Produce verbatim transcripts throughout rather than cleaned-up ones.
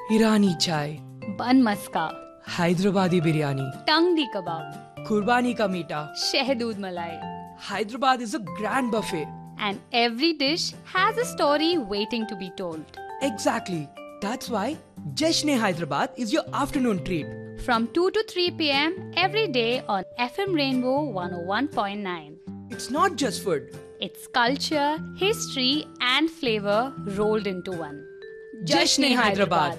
Irani chai, bun maska, Hyderabadi biryani, tangdi kebab, Kurbani ka meeta. shehdood malai. Hyderabad is a grand buffet. And every dish has a story waiting to be told. Exactly. That's why Jashne Hyderabad is your afternoon treat. From two to three p.m. every day on F M Rainbow one oh one point nine. It's not just food. It's culture, history, and flavor rolled into one. Jashne Hyderabad.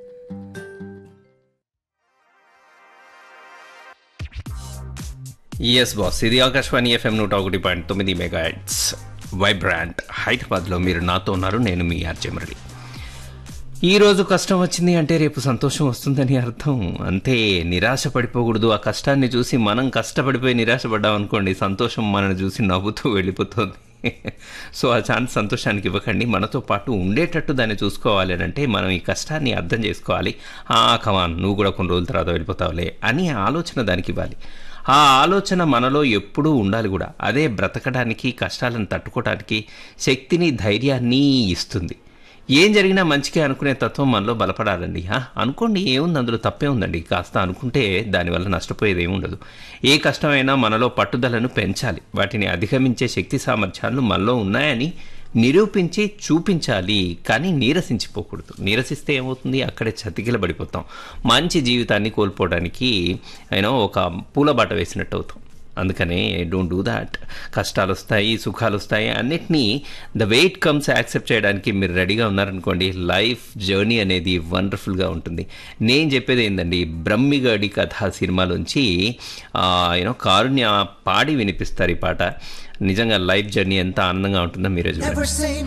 Yes boss ఇది Akashvani FM నూట ఒకటి point తొమ్మిది mega hertz Vibrant హైదరాబాద్లో మీరు నాతో ఉన్నారు. నేను మీ RJ Murali. ఈరోజు కష్టం వచ్చింది అంటే రేపు సంతోషం వస్తుందని అర్థం. అంతే, నిరాశ పడిపోకూడదు. ఆ కష్టాన్ని చూసి మనం కష్టపడిపోయి నిరాశపడ్డాం అనుకోండి, సంతోషం మనల్ని చూసి నవ్వుతూ వెళ్ళిపోతుంది. సో ఆ ఛాన్స్ సంతోషానికి ఇవ్వకండి. మనతో పాటు ఉండేటట్టు దాన్ని చూసుకోవాలి అని అంటే మనం ఈ కష్టాన్ని అర్థం చేసుకోవాలి. ఆ కమాన్, నువ్వు కూడా కొన్ని రోజుల తర్వాత వెళ్ళిపోతావులే అని ఆలోచన దానికి ఇవ్వాలి. ఆ ఆలోచన మనలో ఎప్పుడూ ఉండాలి కూడా. అదే బ్రతకడానికి, కష్టాలను తట్టుకోవడానికి శక్తిని, ధైర్యాన్ని ఇస్తుంది. ఏం జరిగినా మంచిగా అనుకునే తత్వం మనలో బలపడాలండి. అనుకోండి, ఏముంది అందులో, తప్పే ఉందండి. కాస్త అనుకుంటే దానివల్ల నష్టపోయేది ఏముండదు. ఏ కష్టమైనా మనలో పట్టుదలను పెంచాలి. వాటిని అధిగమించే శక్తి సామర్థ్యాలు మనలో ఉన్నాయని నిరూపించి చూపించాలి. కానీ నీరసించిపోకూడదు. నీరసిస్తే ఏమవుతుంది, అక్కడే చతికిలబడిపోతాం. మంచి జీవితాన్ని కోల్పోవడానికి అయినా ఒక పూలబాట వేసినట్టు అవుతాం. అందుకనే డోంట్ డూ దాట్. కష్టాలు వస్తాయి, సుఖాలు వస్తాయి, అన్నిటినీ ద వెయిట్ కమ్స్ యాక్సెప్ట్ చేయడానికి మీరు రెడీగా ఉన్నారనుకోండి, లైఫ్ జర్నీ అనేది వండర్ఫుల్గా ఉంటుంది. నేను చెప్పేది ఏంటండి, బ్రహ్మిగడి కథ సినిమాలోంచి యూనో కారుణ్య పాడి వినిపిస్తారు ఈ పాట. నిజంగా లైఫ్ జర్నీ ఎంత ఆనందంగా ఉంటుందో మీరే చూడండి.